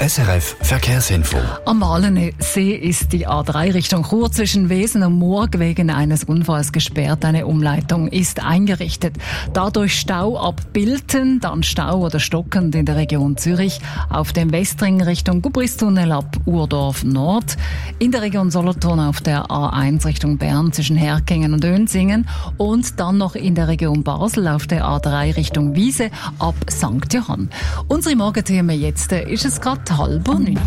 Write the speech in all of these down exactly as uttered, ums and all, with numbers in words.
S R F Verkehrsinfo. Am Walensee ist die A drei Richtung Chur zwischen Wesen und Murg wegen eines Unfalls gesperrt. Eine Umleitung ist eingerichtet. Dadurch Stau ab Bilten, dann Stau oder stockend in der Region Zürich. Auf dem Westring Richtung Gubristunnel ab Urdorf Nord. In der Region Solothurn auf der A eins Richtung Bern zwischen Herkingen und Önsingen. Und dann noch in der Region Basel auf der A drei Richtung Wiese ab Sankt Johann. Unsere Morgenthemen jetzt ist es gerade halb neun.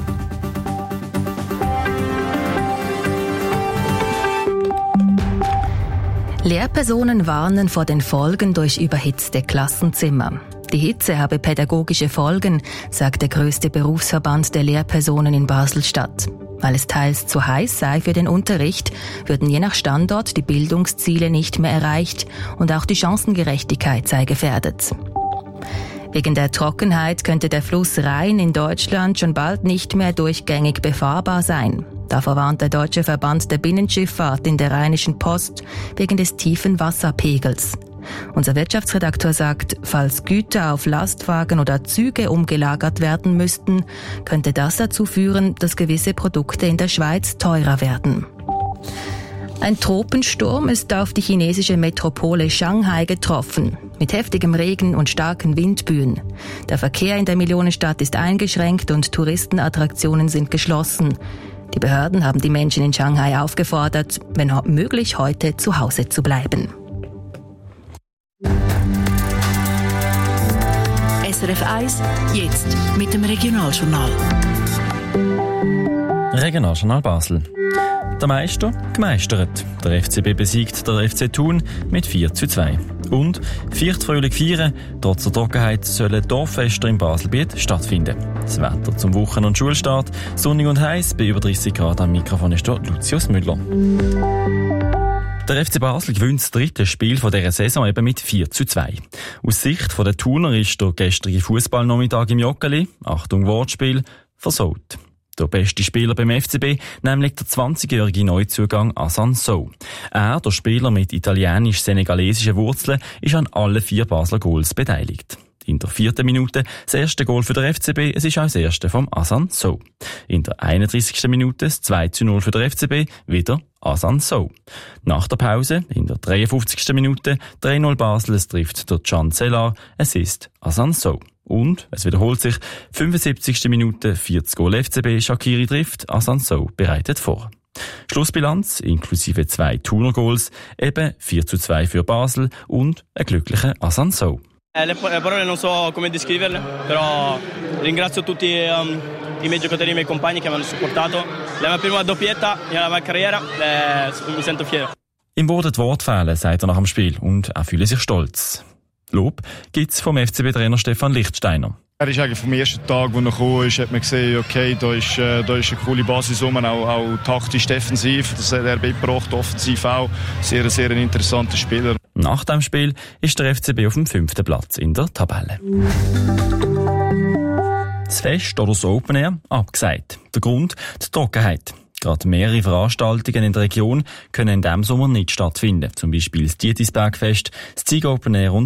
Lehrpersonen warnen vor den Folgen durch überhitzte Klassenzimmer. Die Hitze habe pädagogische Folgen, sagt der grösste Berufsverband der Lehrpersonen in Basel-Stadt. Weil es teils zu heiß sei für den Unterricht, würden je nach Standort die Bildungsziele nicht mehr erreicht und auch die Chancengerechtigkeit sei gefährdet. Wegen der Trockenheit könnte der Fluss Rhein in Deutschland schon bald nicht mehr durchgängig befahrbar sein. Davor warnt der Deutsche Verband der Binnenschifffahrt in der Rheinischen Post wegen des tiefen Wasserpegels. Unser Wirtschaftsredakteur sagt, falls Güter auf Lastwagen oder Züge umgelagert werden müssten, könnte das dazu führen, dass gewisse Produkte in der Schweiz teurer werden. Ein Tropensturm ist auf die chinesische Metropole Shanghai getroffen, mit heftigem Regen und starken Windböen. Der Verkehr in der Millionenstadt ist eingeschränkt und Touristenattraktionen sind geschlossen. Die Behörden haben die Menschen in Shanghai aufgefordert, wenn möglich heute zu Hause zu bleiben. S R F eins, jetzt mit dem Regionaljournal. Regionaljournal Basel. Der Meister gemeistert. Der F C B besiegt der F C Thun mit vier zu zwei. Und viert fröhlich feiern, trotz der Trockenheit sollen Dorffeste im Baselbiet stattfinden. Das Wetter zum Wochen- und Schulstart, sonnig und heiß, bei über dreißig Grad am Mikrofon ist dort Lucius Müller. Der F C Basel gewinnt das dritte Spiel von dieser Saison eben mit vier zu zwei. Aus Sicht der Thuner ist der gestrige Fußballnachmittag im Joggeli, Achtung Wortspiel, versaut. Der beste Spieler beim F C B, nämlich der zwanzigjährige Neuzugang Hassan Sow. Er, der Spieler mit italienisch-senegalesischen Wurzeln, ist an allen vier Basler Goals beteiligt. In der vierten Minute das erste Goal für den F C B, es ist auch das erste vom Hassan Sow. In der einunddreißigsten Minute das zwei zu null für den F C B, wieder Hassan Sow. Nach der Pause, in der dreiundfünfzigsten Minute, drei zu null Basel, es trifft der Can Cellar, es ist Hassan Sow. Und, es wiederholt sich, fünfundsiebzigste Minute, vierzig Goal F C B, Shaqiri trifft, Hassan Sow bereitet vor. Schlussbilanz, inklusive zwei Thuner Goals, eben vier zu zwei für Basel und ein glücklicher Hassan Sow. Le parole non so come descriverle, però ringrazio tutti um, i miei giocatori e i miei compagni che mi hanno supportato. La mia prima doppietta nella mia carriera, eh, mi sento fiero. Ihm wurden die Worte fehlen, sagt er nach dem Spiel, und er fühle sich stolz. Lob gibt's vom F C B-Trainer Stefan Lichtsteiner. Er ist eigentlich vom ersten Tag, als er gekommen ist, hat man gesehen, okay, da ist, äh, da ist eine coole Basis rum, auch, auch taktisch defensiv. Das hat er mitgebracht, offensiv auch. Sehr, sehr ein interessanter Spieler. Nach dem Spiel ist der F C B auf dem fünften Platz in der Tabelle. Das Fest oder das Open Air abgesagt. Der Grund, die Trockenheit. Gerade mehrere Veranstaltungen in der Region können in diesem Sommer nicht stattfinden. Zum Beispiel das Dietisbergfest, das Zieg Open Air und